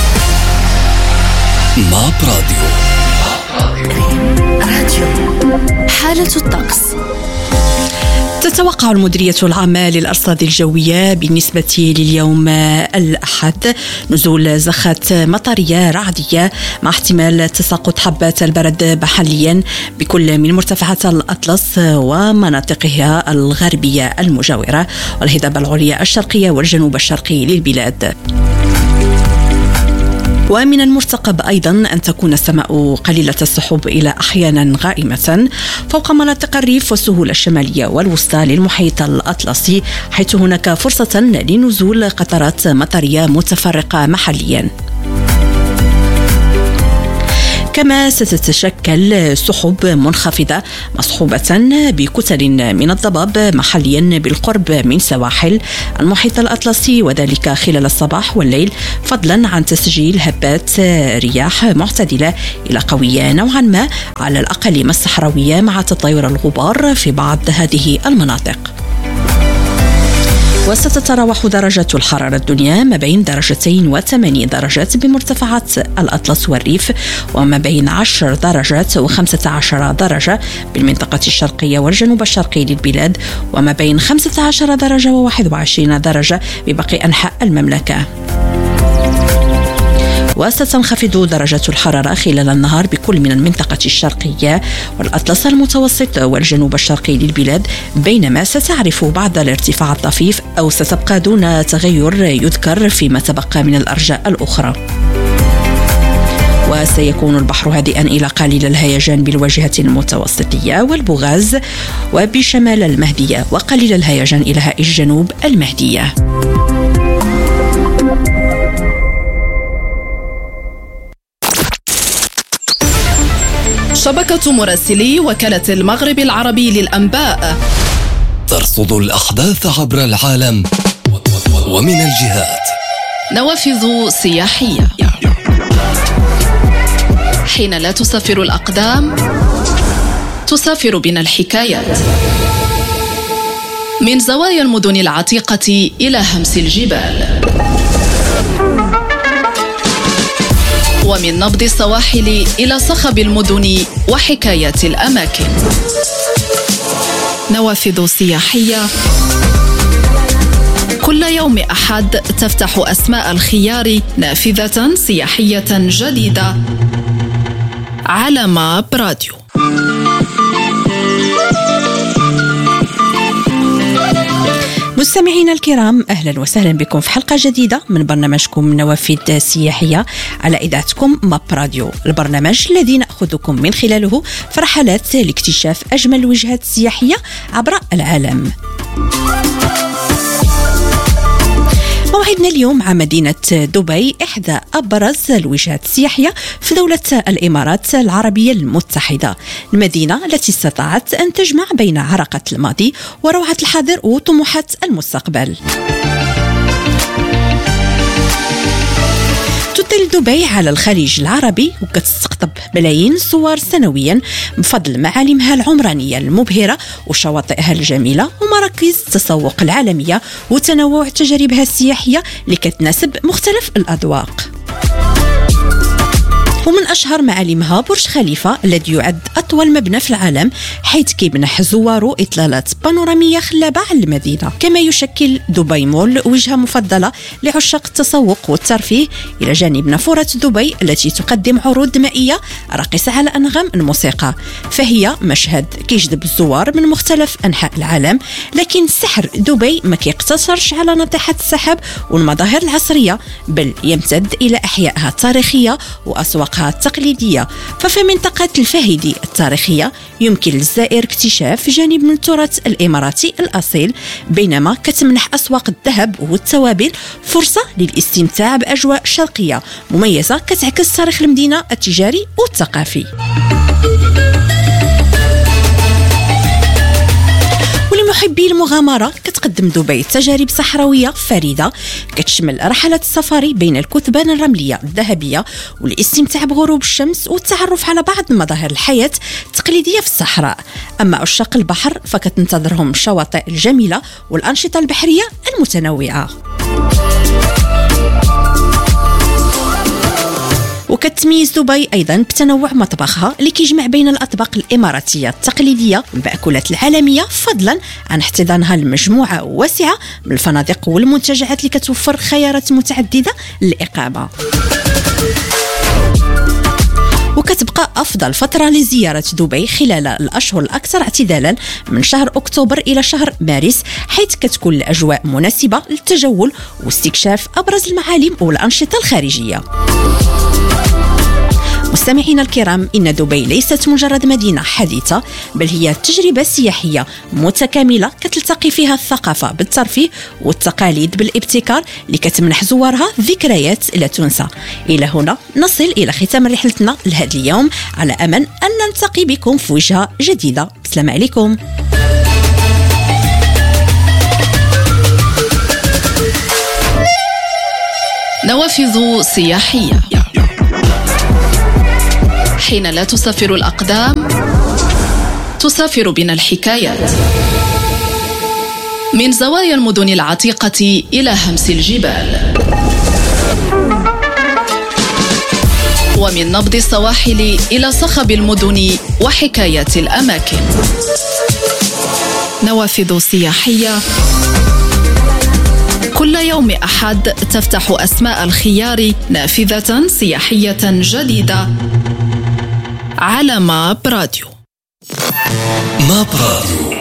ماب راديو. راديو. حالة الطقس. تتوقع المديرية العامة للأرصاد الجوية بالنسبة لليوم الأحد نزول زخات مطرية رعدية مع احتمال تساقط حبات البرد محليا بكل من مرتفعات الأطلس ومناطقها الغربية المجاورة، والهضاب العليا الشرقية والجنوب الشرقي للبلاد. ومن المرتقب أيضا أن تكون السماء قليلة السحب إلى أحيانا غائمة فوق مناطق الريف والسهول الشمالية والوسطى للمحيط الأطلسي، حيث هناك فرصة لنزول قطرات مطرية متفرقة محليا. كما ستتشكل سحب منخفضة مصحوبة بكتل من الضباب محليا بالقرب من سواحل المحيط الأطلسي، وذلك خلال الصباح والليل، فضلا عن تسجيل هبات رياح معتدلة إلى قوية نوعا ما على الأقاليم الصحراوية مع تطاير الغبار في بعض هذه المناطق. وستتراوح درجات الحرارة الدنيا ما بين درجتين وثمانية درجات بمرتفعات الأطلس والريف، وما بين عشر درجات وخمسة عشر درجة بالمنطقة الشرقية والجنوب الشرقي للبلاد، وما بين خمسة عشر درجة وواحد وعشرين درجة بباقي أنحاء المملكة. وستنخفض درجات الحرارة خلال النهار بكل من المنطقة الشرقية والأطلس المتوسط والجنوب الشرقي للبلاد، بينما ستعرف بعض الارتفاع الطفيف أو ستبقى دون تغير يذكر فيما تبقى من الأرجاء الأخرى. وسيكون البحر هادئا إلى قليل الهيجان بالواجهة المتوسطية والبوغاز وبشمال المهدية، وقليل الهيجان إلى هاء الجنوب المهدية. شبكة مراسلي وكالة المغرب العربي للأنباء ترصد الأحداث عبر العالم ومن الجهات. نوافذ سياحية. حين لا تسافر الأقدام تسافر بنا الحكايات، من زوايا المدن العتيقة إلى همس الجبال، ومن نبض السواحل إلى صخب المدن وحكايات الأماكن. نوافذ سياحية كل يوم أحد تفتح أسماء الخيار نافذة سياحية جديدة على ماب راديو. مستمعينا الكرام، أهلا وسهلا بكم في حلقة جديدة من برنامجكم نوافذ سياحية على إذاعتكم ماب راديو، البرنامج الذي نأخذكم من خلاله في رحلات لاكتشاف أجمل الوجهات السياحية عبر العالم. موعدنا اليوم مع مدينة دبي، إحدى أبرز الوجهات السياحية في دولة الإمارات العربية المتحدة، المدينة التي استطاعت أن تجمع بين عراقة الماضي وروعة الحاضر وطموحات المستقبل. تطل دبي على الخليج العربي وكتستقطب ملايين الزوار سنويا بفضل معالمها العمرانية المبهرة وشواطئها الجميلة ومراكز التسوق العالمية وتنوع تجاربها السياحية اللي كتناسب مختلف الأذواق. ومن أشهر معالمها برج خليفة الذي يعد أطول مبنى في العالم، حيث كيمنح زواره إطلالات بانورامية خلابة على المدينة. كما يشكل دبي مول وجهة مفضلة لعشاق التسوق والترفيه، إلى جانب نافورة دبي التي تقدم عروض مائية راقصة على أنغام الموسيقى، فهي مشهد كيجذب الزوار من مختلف أنحاء العالم. لكن سحر دبي ما كيقتصرش على ناطحات السحاب والمظاهر العصرية، بل يمتد إلى أحيائها التاريخية وأسواق التقليدية. ففي منطقة الفهيدي التاريخية يمكن للزائر اكتشاف جانب من التراث الإماراتي الأصيل، بينما كتمنح أسواق الذهب والتوابل فرصة للاستمتاع بأجواء شرقية مميزة كتعكس تاريخ المدينة التجاري والثقافي. ولمحبي المغامرة كتقدم دبي تجارب صحراوية فريدة كتشمل رحلات السفاري بين الكثبان الرملية الذهبية والاستمتاع بغروب الشمس والتعرف على بعض مظاهر الحياة التقليدية في الصحراء. أما عشاق البحر فكتنتظرهم الشواطئ الجميلة والأنشطة البحرية المتنوعة. وكتميز دبي أيضا بتنوع مطبخها اللي كيجمع بين الأطباق الإماراتية التقليدية والمأكولات العالمية، فضلا عن احتضانها لمجموعة واسعة من الفنادق والمنتجعات اللي كتوفر خيارات متعددة للإقامة. وكتبقى أفضل فترة لزيارة دبي خلال الأشهر الأكثر اعتدالا من شهر أكتوبر إلى شهر مارس، حيث كتكون الأجواء مناسبة للتجول واستكشاف أبرز المعالم والأنشطة الخارجية. مستمعينا الكرام، إن دبي ليست مجرد مدينة حديثة، بل هي تجربة سياحية متكاملة كتلتقي فيها الثقافة بالترفيه والتقاليد بالابتكار، لكتمنح زوارها ذكريات لا تنسى. إلى هنا نصل إلى ختام رحلتنا لهذا اليوم، على أمل أن نلتقي بكم في وجهة جديدة. السلام عليكم. نوافذ سياحية. حين لا تسافر الأقدام تسافر بنا الحكايات، من زوايا المدن العتيقة إلى همس الجبال، ومن نبض السواحل إلى صخب المدن وحكايات الأماكن. نوافذ سياحية كل يوم أحد تفتح أسماء الخيار نافذة سياحية جديدة على ماب راديو. ماب راديو،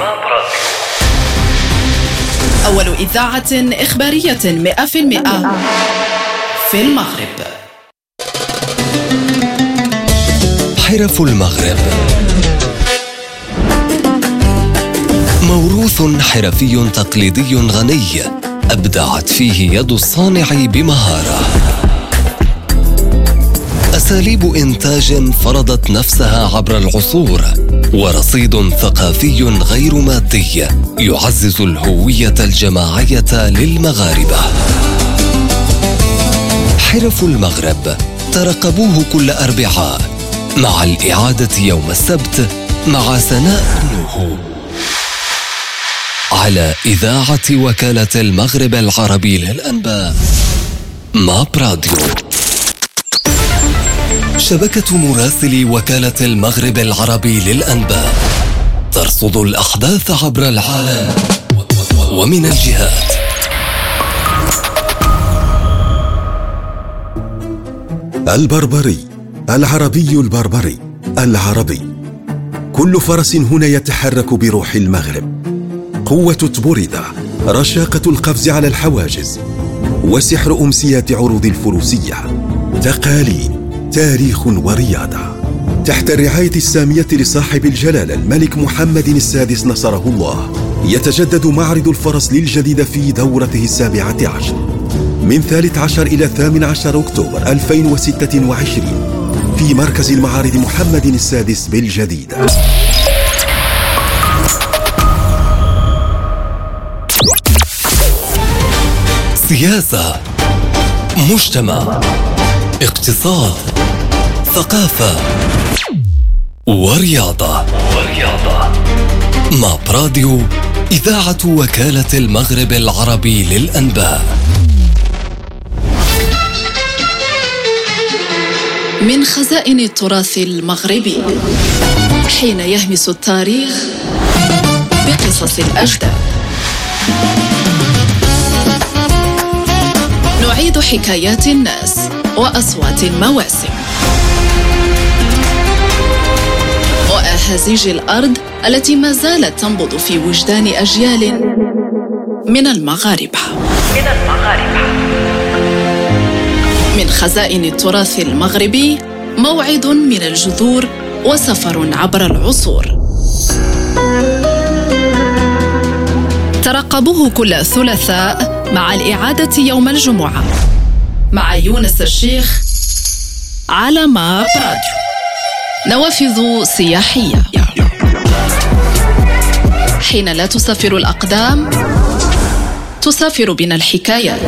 أول إذاعة إخبارية مئة في المئة في المغرب. حرف المغرب، موروث حرفي تقليدي غني أبدعت فيه يد الصانع بمهارة، أساليب إنتاج فرضت نفسها عبر العصور، ورصيد ثقافي غير مادي يعزز الهوية الجماعية للمغاربة. حرف المغرب ترقبوه كل أربعاء مع الإعادة يوم السبت مع سناء النوح على إذاعة وكالة المغرب العربي للأنباء. ماب راديو، شبكة مراسلي وكالة المغرب العربي للأنباء، ترصد الأحداث عبر العالم ومن الجهات. البربري، العربي البربري، العربي. كل فرس هنا يتحرك بروح المغرب، قوة تبوردة، رشاقة القفز على الحواجز، وسحر أمسيات عروض الفروسية، تقاليد، تاريخ ورياضة. تحت الرعاية السامية لصاحب الجلالة الملك محمد السادس نصره الله، يتجدد معرض الفرس للجديد في دورته السابعة عشر من ثالث عشر إلى ثامن عشر أكتوبر ألفين وستة وعشرين في مركز المعارض محمد السادس بالجديدة. سياسة، مجتمع، اقتصاد، ثقافة ورياضة. ماب راديو، إذاعة وكالة المغرب العربي للأنباء. من خزائن التراث المغربي، حين يهمس التاريخ بقصص الأجداد، نعيد حكايات الناس وأصوات المواسم وأهازيج الأرض التي ما زالت تنبض في وجدان أجيال من المغاربة. من خزائن التراث المغربي، موعد من الجذور وسفر عبر العصور. ترقبوه كل ثلاثاء مع الإعادة يوم الجمعة مع يونس الشيخ على ماب راديو. نوافذ سياحية، حين لا تسافر الأقدام تسافر بنا الحكايات،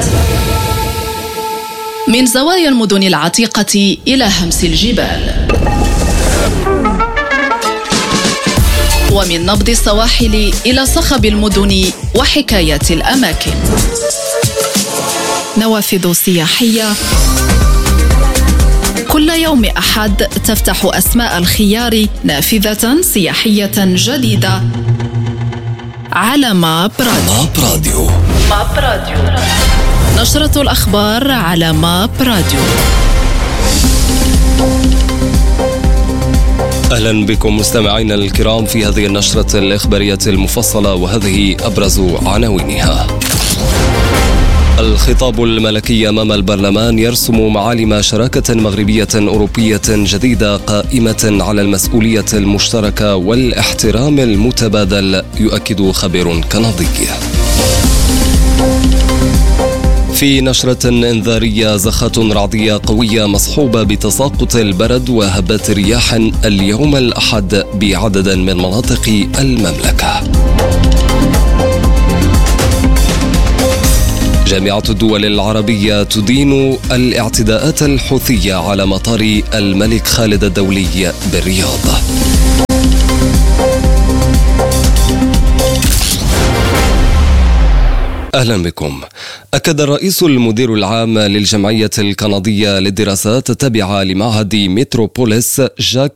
من زوايا المدن العتيقة إلى همس الجبال، ومن نبض السواحل إلى صخب المدن وحكايات الأماكن. نوافذ سياحية كل يوم أحد تفتح أسماء الخيار نافذة سياحية جديدة على ماب راديو. ماب راديو، نشرة الأخبار على ماب راديو. أهلا بكم مستمعينا الكرام في هذه النشرة الإخبارية المفصلة، وهذه أبرز عناوينها. الخطاب الملكي أمام البرلمان يرسم معالم شراكة مغربية أوروبية جديدة قائمة على المسؤولية المشتركة والاحترام المتبادل، يؤكد خبير كندي. في نشرة إنذارية، زخات رعدية قوية مصحوبة بتساقط البرد وهبات رياح اليوم الأحد بعدد من مناطق المملكة. جامعة الدول العربية تدين الاعتداءات الحوثية على مطار الملك خالد الدولي بالرياض. أهلا بكم. أكد الرئيس المدير العام للجمعية الكندية للدراسات التابعة لمعهد متروبوليس جاك